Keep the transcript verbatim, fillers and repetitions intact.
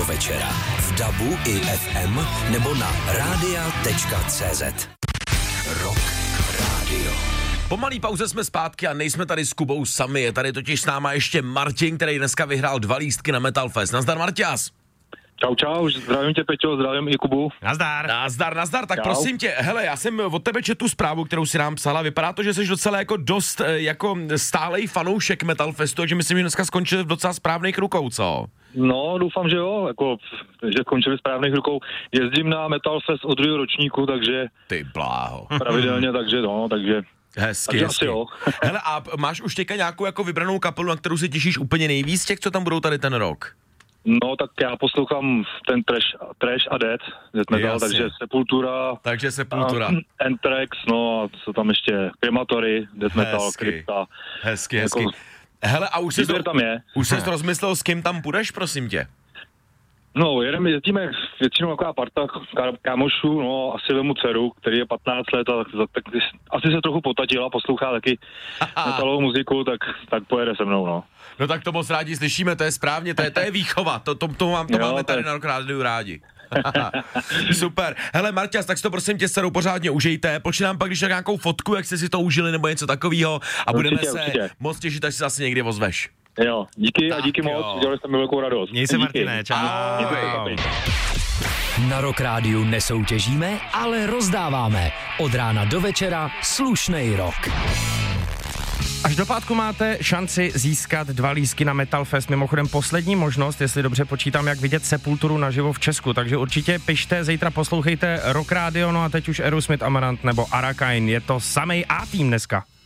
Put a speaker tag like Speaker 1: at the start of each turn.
Speaker 1: večera. V dabu i ef em nebo na rádia tečka cé zet. Rock Radio.
Speaker 2: Po malý pauze jsme zpátky a nejsme tady s Kubou sami. Je tady totiž s náma ještě Martin, který dneska vyhrál dva lístky na Metal Fest. Nazdar, Marťas.
Speaker 3: Čau, čau, zdravím tě, Peťo, zdravím i Kubu.
Speaker 4: Nazdar.
Speaker 2: Nazdar, nazdar, tak
Speaker 3: Čau.
Speaker 2: prosím tě, hele, já jsem od tebe četl tu zprávu, kterou si nám psala. Vypadá to, že jsi docela jako dost eh, jako stálej fanoušek Metal Festu, takže myslím, že dneska skončil v docela správných rukou, co?
Speaker 3: No, doufám, že jo, jako, že skončili správných rukou. Jezdím na Metal Fest od druhého ročníku, takže
Speaker 2: Ty bláho.
Speaker 3: pravidelně, takže no, takže...
Speaker 2: Hezky,
Speaker 3: takže
Speaker 2: hezky.
Speaker 3: asi jo.
Speaker 2: Hele, a máš už teďka nějakou jako vybranou kapelu, na kterou se těšíš úplně nejvíc, těch, co tam budou tady ten rok?
Speaker 3: No, tak já poslouchám ten trash, trash a death, death metal,
Speaker 2: Jasně.
Speaker 3: takže Sepultura,
Speaker 2: Takže Sepultura.
Speaker 3: a Anthrax, no a co tam ještě, Crematory, death metal,
Speaker 2: Hezky.
Speaker 3: Crypta.
Speaker 2: Hezky,
Speaker 3: Jako-
Speaker 2: hezky. Hele, a už jsi,
Speaker 3: Výběr tam je.
Speaker 2: už jsi rozmyslel, s kým tam půjdeš, prosím tě?
Speaker 3: No, jedeme, jezdíme většinou taková parta ká- kámošů, no, asi vemu dceru, který je patnáct let a tak, tak asi se trochu potatila, poslouchá taky metalovou muziku, tak, tak pojede se mnou, no.
Speaker 2: No tak to moc rádi slyšíme, to je správně, to je, to je výchova, to, to, to, mám, to
Speaker 3: Jo,
Speaker 2: máme
Speaker 3: to je-
Speaker 2: tady na Rock Rádiu rádi. Super. Hele, Marťas, tak si to prosím tě s dcerou pořádně užijte, pošli nám pak, když tak nějakou fotku, jak jste si to užili nebo něco takového a budeme
Speaker 3: Určitě,
Speaker 2: se
Speaker 3: určitě.
Speaker 2: moc těšit, až se zase někdy ozveš.
Speaker 3: Jo, díky
Speaker 2: Tak
Speaker 3: a díky
Speaker 2: jo.
Speaker 3: moc, udělali jste mi velkou radost.
Speaker 4: Měj se,
Speaker 3: Díky.
Speaker 4: Martine, čau.
Speaker 2: Ahoj.
Speaker 1: Na Rock Rádiu nesoutěžíme, ale rozdáváme. Od rána do večera slušnej rock.
Speaker 4: Až do pátku máte šanci získat dva lístky na Metal Fest. Mimochodem poslední možnost, jestli dobře počítám, jak vidět Sepulturu naživo v Česku. Takže určitě pište, zítra poslouchejte Rock Radio, no a teď už Aerosmith, Amarant nebo Arakain. Je to samej A-tým dneska.